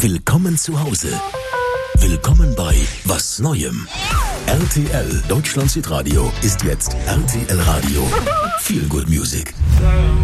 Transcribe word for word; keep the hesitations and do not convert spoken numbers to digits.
Willkommen zu Hause. Willkommen bei Was Neuem. R T L Deutschlands Hitradio ist jetzt R T L Radio. Feel Good Music.